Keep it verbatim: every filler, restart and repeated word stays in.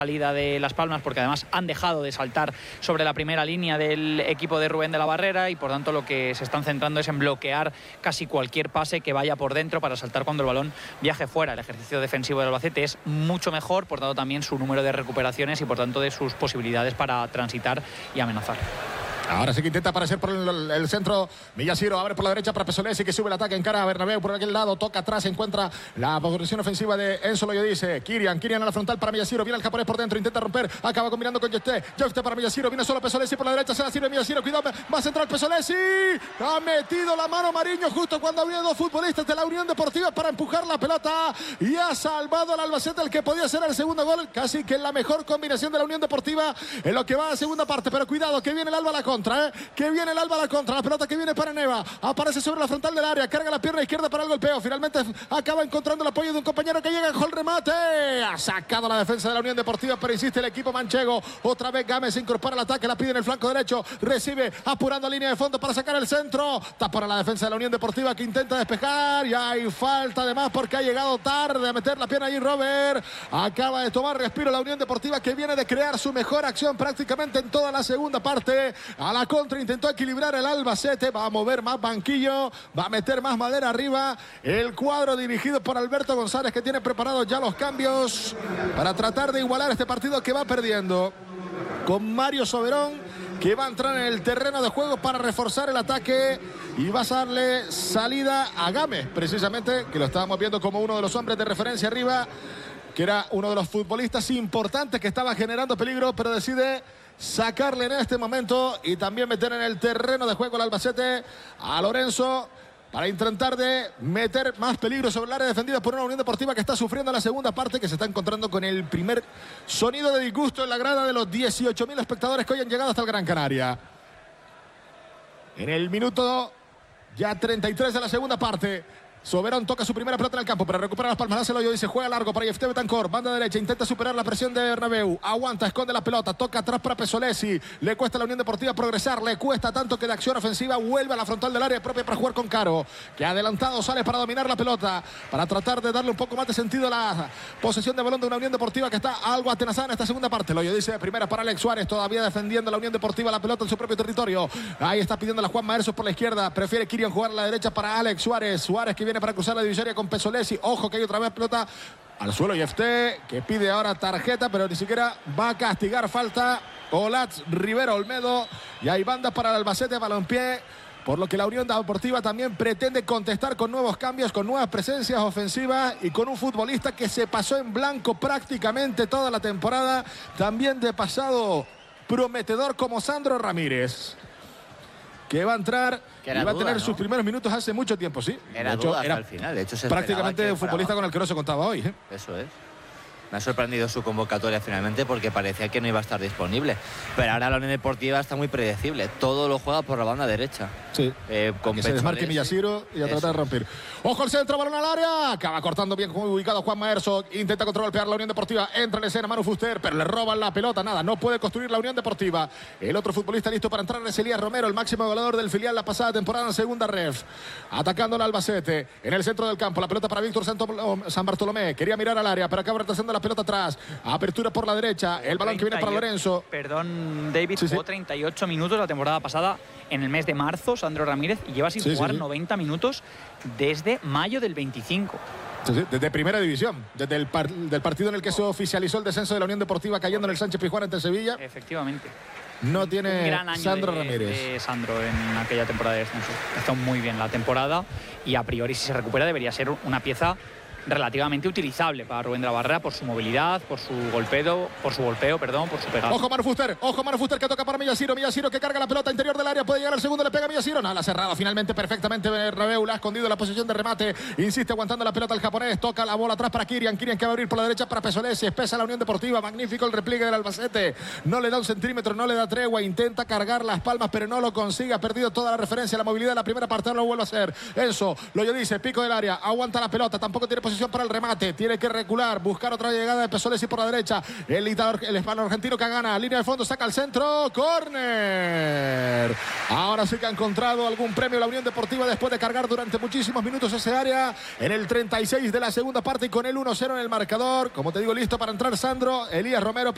salida de Las Palmas, porque además han dejado de saltar sobre la primera línea del equipo de Rubén de la Barrera y por tanto lo que se están centrando es en bloquear casi cualquier pase que vaya por dentro para saltar cuando el balón viaje fuera. El ejercicio defensivo del Albacete es mucho mejor, por tanto también su número de recuperaciones y por tanto de sus posibilidades para transitar y amenazar. Ahora sí que intenta aparecer por el, el centro. Millasiro abre por la derecha para Pesolesi, que sube el ataque en cara a Bernabéu por aquel lado. Toca atrás, encuentra la posición ofensiva de Enzo Loyodice. Kirian, Kirian a la frontal para Millasiro. Viene el japonés por dentro, intenta romper. Acaba combinando con Jefte. Jefte para Millasiro. Viene solo Pesolesi por la derecha. Se la sirve Millasiro. Cuidado, va a centrar Pesolesi. Ha metido la mano Mariño justo cuando había dos futbolistas de la Unión Deportiva para empujar la pelota. Y ha salvado al Albacete, el que podía ser el segundo gol. Casi que la mejor combinación de la Unión Deportiva en lo que va a la segunda parte. Pero cuidado, que viene el Alba a la contra. ¿eh? Que viene el Alba a la contra, la pelota que viene para Neva, aparece sobre la frontal del área, carga la pierna izquierda para el golpeo, finalmente acaba encontrando el apoyo de un compañero que llega con el remate, ha sacado la defensa de la Unión Deportiva, pero insiste el equipo manchego, otra vez Gámez se incorpora al ataque, la pide en el flanco derecho, recibe apurando línea de fondo para sacar el centro, está para la defensa de la Unión Deportiva que intenta despejar y hay falta además porque ha llegado tarde a meter la pierna allí Robert, acaba de tomar respiro la Unión Deportiva que viene de crear su mejor acción prácticamente en toda la segunda parte, a la contra intentó equilibrar el Albacete, va a mover más banquillo, va a meter más madera arriba, el cuadro dirigido por Alberto González que tiene preparados ya los cambios para tratar de igualar este partido que va perdiendo, con Mario Soberón que va a entrar en el terreno de juego para reforzar el ataque y va a darle salida a Gámez, precisamente, que lo estábamos viendo como uno de los hombres de referencia arriba, que era uno de los futbolistas importantes que estaba generando peligro, pero decide sacarle en este momento y también meter en el terreno de juego el Albacete a Lorenzo para intentar de meter más peligro sobre el área defendida por una Unión Deportiva que está sufriendo en la segunda parte, que se está encontrando con el primer sonido de disgusto en la grada de los dieciocho mil espectadores que hoy han llegado hasta el Gran Canaria. En el minuto ya treinta y tres de la segunda parte, Soberón toca su primera pelota en el campo, pero recupera Las Palmas, hace el hoyo, dice, juega largo para Jefte Betancourt, banda derecha, intenta superar la presión de Bernabéu, aguanta, esconde la pelota, toca atrás para Pesolesi, le cuesta a la Unión Deportiva progresar, le cuesta tanto que de acción ofensiva vuelve a la frontal del área propia para jugar con Caro, que adelantado sale para dominar la pelota, para tratar de darle un poco más de sentido a la posesión de balón de una Unión Deportiva que está algo atenazada en esta segunda parte. El hoyo dice, primera para Alex Suárez, todavía defendiendo a la Unión Deportiva la pelota en su propio territorio, ahí está pidiendo la Juan Maersos por la izquierda, prefiere Kirian jugar a la derecha para Alex Suárez, Suárez que viene para cruzar la divisoria con Pesolesi, ojo que hay otra vez pelota al suelo Jefte, que pide ahora tarjeta, pero ni siquiera va a castigar falta Olatz Rivero Olmedo, y hay banda para el Albacete, balompié, por lo que la Unión Deportiva también pretende contestar con nuevos cambios, con nuevas presencias ofensivas y con un futbolista que se pasó en blanco prácticamente toda la temporada, también de pasado prometedor como Sandro Ramírez, que va a entrar y va duda, a tener ¿no? sus primeros minutos hace mucho tiempo, sí. Era de hecho, duda hasta era el final. De hecho, se prácticamente un futbolista con el que no se contaba hoy. ¿eh? Eso es. Me ha sorprendido su convocatoria finalmente porque parecía que no iba a estar disponible. Pero ahora la Unión Deportiva está muy predecible. Todo lo juega por la banda derecha. Sí. Eh, con que se desmarque Millasiro y a tratar de romper. Ojo el centro, balón al área. Acaba cortando bien, muy ubicado Juan Maerso. Intenta contragolpear la Unión Deportiva. Entra en escena Manu Fuster, pero le roban la pelota. Nada, no puede construir la Unión Deportiva. El otro futbolista listo para entrar es Elías Romero, el máximo goleador del filial la pasada temporada en segunda ref. Atacando al Albacete. En el centro del campo, la pelota para Víctor San Bartolomé. Quería mirar al área, pero acaba retrasando la pelota atrás. Apertura por la derecha. El balón que viene para Lorenzo. Perdón, David, sí, jugó sí. treinta y ocho minutos la temporada pasada en el mes de marzo, Sandro Ramírez, y lleva sin sí, jugar sí, sí. noventa minutos desde mayo del veinticinco. Sí, sí, desde primera división, desde el par del partido en el que se oficializó el descenso de la Unión Deportiva cayendo en el Sánchez Pizjuán ante Sevilla. Efectivamente. No tiene un gran año Sandro de, Ramírez. de Sandro en aquella temporada de descenso. Está muy bien la temporada y a priori si se recupera debería ser una pieza relativamente utilizable para Rubén de la Barrera por su movilidad, por su golpeo, por su golpeo, perdón, por su pegada. Ojo Manu Fuster, ojo Manu Fuster que toca para Millasiro, Millasiro que carga la pelota interior del área, puede llegar al segundo, le pega a Millasiro, nada, la ha cerrado finalmente perfectamente Bernabéu, la ha escondido la posición de remate, insiste aguantando la pelota el japonés, toca la bola atrás para Kirian, Kirian que va a abrir por la derecha para Pesolesi, espesa la Unión Deportiva, magnífico el repliegue del Albacete, no le da un centímetro, no le da tregua, intenta cargar Las Palmas pero no lo consigue, ha perdido toda la referencia, la movilidad de la primera parte, no lo vuelve a hacer, Enzo, lo dice, pico del área, aguanta la pelota, tampoco tiene posición para el remate, tiene que recular, buscar otra llegada de Pesolesi por la derecha, el, el hispano argentino que gana, línea de fondo, saca al centro, córner. Ahora sí que ha encontrado algún premio la Unión Deportiva después de cargar durante muchísimos minutos ese área, en el treinta y seis de la segunda parte y con el uno cero en el marcador, como te digo, listo para entrar Sandro, Elías Romero.